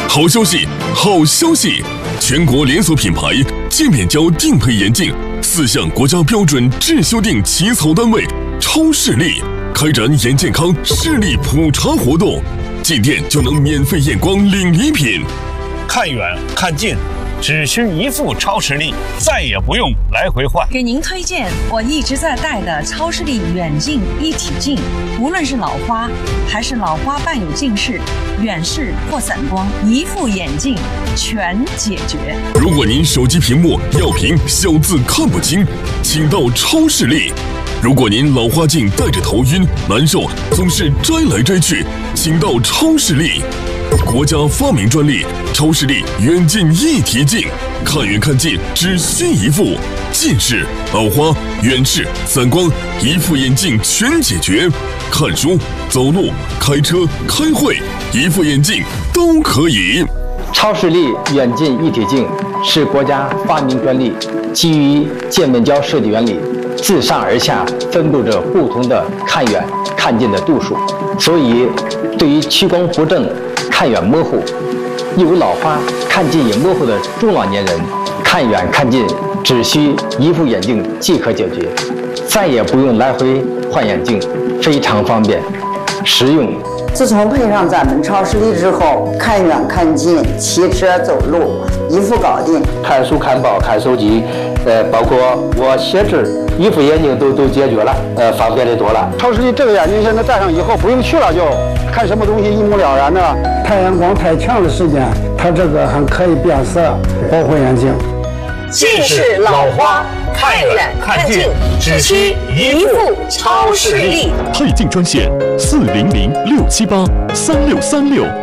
好消息，好消息！全国连锁品牌界面胶定配眼镜4项国家标准质修订起草单位超视力开展眼健康视力普查活动，进店就能免费验光领礼品。 看远看近，只需一副超视力，再也不用来回换。 给您推荐我一直在戴的超视力远近一体镜，无论是老花还是老花伴有近视、远视或散光，一副眼镜全解决。 如果您手机屏幕要屏小字看不清，请到超视力。如果您老花镜戴着头晕难受，总是摘来摘去，请到超视力。国家发明专利超视力远近一体镜，看远看近只需一副，近视、老花、远视、散光，一副眼镜全解决。看书、走路、开车、开会，一副眼镜都可以。 超视力远近一体镜是国家发明专利，基于界面胶设计原理，自上而下分布着不同的看远看近的度数，所以对于屈光不正、看远模糊、有老花、看近也模糊的中老年人，看远看近只需一副眼镜即可解决，再也不用来回换眼镜，非常方便实用。 自从配上咱们超视力之后，看远看近、骑车走路一副搞定。 看书、看报、看手机，包括我写字，一副眼镜都解决了，方便的多了。 超视力这个眼镜现在戴上以后，不用去了就看什么东西一目了然的。太阳光太强的时间，它这个还可以变色，保护眼睛。 近视、老花，看远看近，只需一副超视力。 配镜专线400-678-3636。